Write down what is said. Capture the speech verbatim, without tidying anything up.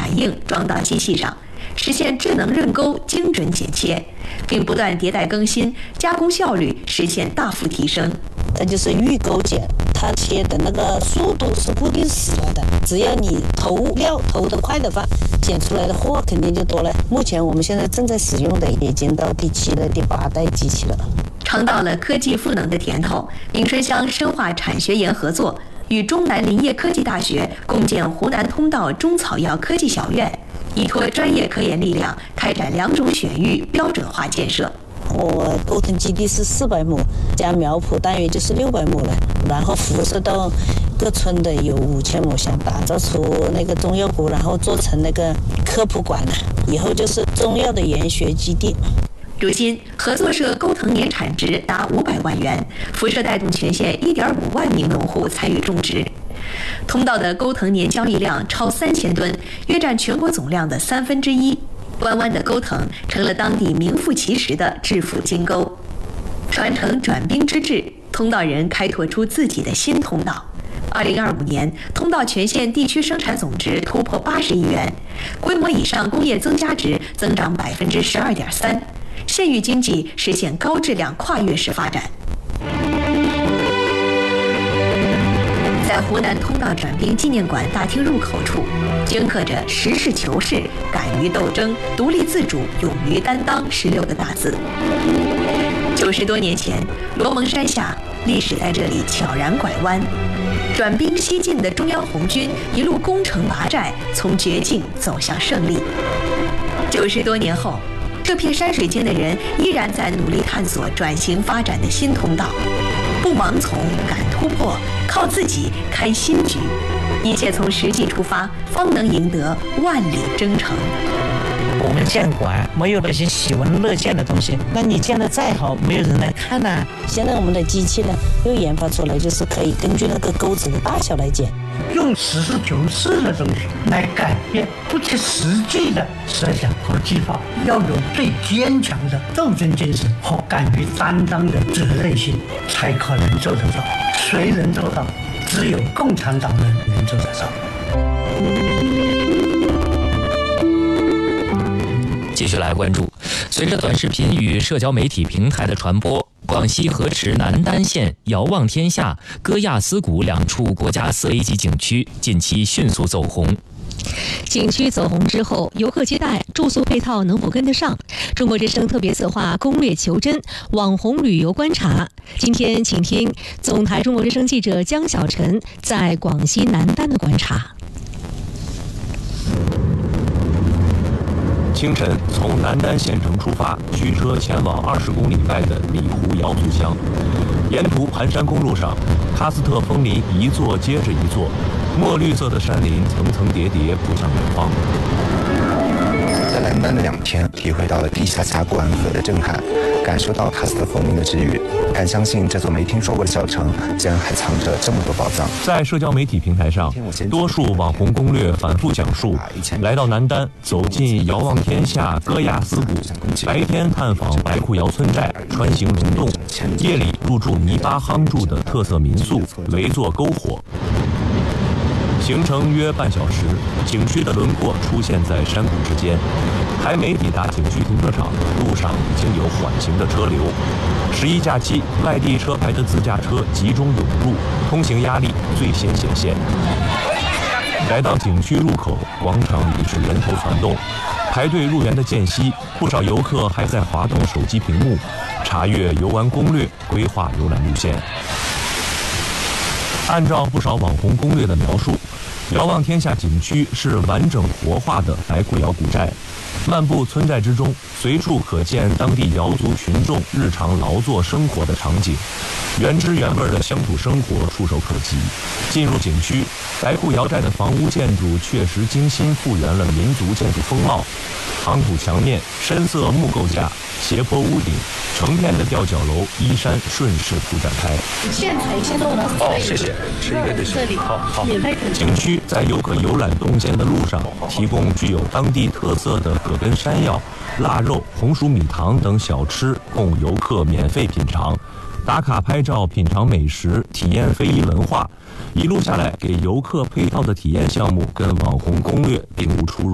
感应装到机器上，实现智能刃钩精准剪切，并不断迭代更新，加工效率实现大幅提升。 它就是预钩剪，它切的那个速度是固定死了的，只要你投料投得快的话，剪出来的货肯定就多了。目前我们现在正在使用的已经到第七的第八代机器了。 尝到了科技赋能的甜头，明春乡深化产学研合作，与中南林业科技大学共建湖南通道中草药科技小院，依托专业科研力量，开展两种选育标准化建设。 我沟通基地是四百亩，加苗圃大约就是六百亩了，然后辐射到各村的有五千亩，想打造出那个中药股，然后做成那个科普馆了，以后就是中药的研学基地。 如今，合作社钩藤年产值达五百万元，辐射带动全县一点五万名农户参与种植。通道的钩藤年交易量超三千吨，约占全国总量的三分之一。弯弯的钩藤成了当地名副其实的致富金钩。传承转兵之志，通道人开拓出自己的新通道。二零二五年，通道全县地区生产总值突破八十亿元，规模以上工业增加值增长百分之十二点三，县域经济实现高质量跨越式发展。在湖南通道转兵纪念馆大厅入口处，镌刻着“实事求是、敢于斗争、独立自主、勇于担当”十六个大字。九十多年前，罗蒙山下，历史在这里悄然拐弯。转兵西进的中央红军一路攻城拔寨，从绝境走向胜利。九十多年后，这片山水间的人依然在努力探索转型发展的新通道，不盲从，敢突破，靠自己开新局，一切从实际出发，方能赢得万里征程。 我们建馆没有那些喜闻乐见的东西，那你建的再好，没有人来看呢、啊。 现在我们的机器呢，又研发出来，就是可以根据那个钩子的大小来剪， 用实事求是的东西来改变不切实际的设想和计划，要有最坚强的斗争精神和敢于担当的责任心，才可能做得到。谁能做到？只有共产党人能做得到。 继续来关注，随着短视频与社交媒体平台的传播，广西河池南丹县遥望天下、戈亚斯谷两处国家四 A 级景区近期迅速走红。 景区走红之后，游客接待、住宿配套能否跟得上？中国之声特别策划攻略求真，网红旅游观察。今天请听总台中国之声记者江小晨在广西南丹的观察。 清晨从南丹县城出发，驱车前往二十公里外的里湖瑶族乡。沿途盘山公路上，喀斯特枫林一座接着一座，墨绿色的山林层层叠叠铺向远方。 在南丹的两天，体会到了地下峡谷安河的震撼，感受到喀斯特枫林的治愈，敢相信这座没听说过的小城竟然还藏着这么多宝藏。 在社交媒体平台上，多数网红攻略反复讲述，来到南丹，走进遥望天下戈亚斯谷，白天探访白库窑村寨，穿行溶洞，夜里入住泥巴夯筑的特色民宿，围坐篝火。行程约半小时，景区的轮廓出现在山谷之间，还没抵达景区停车场，路上已经有缓行的车流。十一假期，外地车牌的自驾车集中涌入，通行压力最先显现。来到景区入口，广场已是人头攒动，排队入园的间隙，不少游客还在滑动手机屏幕，查阅游玩攻略，规划游览路线。按照不少网红攻略的描述，遥望天下景区是完整活化的白库窑古寨，漫步村寨之中，随处可见当地瑶族群众日常劳作生活的场景，原汁原味的乡土生活触手可及。进入景区，白库窑寨的房屋建筑确实精心复原了民族建筑风貌，夯土墙面、深色木构架、斜坡屋顶，成片的吊脚楼依山顺势铺展开。 现采现做的。 哦，谢谢，吃一个就行。这里好好。景区在游客游览东间的路上，提供具有当地特色的葛根山药、腊肉、红薯米糖等小吃，供游客免费品尝。打卡拍照、品尝美食、体验非遗文化，一路下来给游客配套的体验项目跟网红攻略并无出入。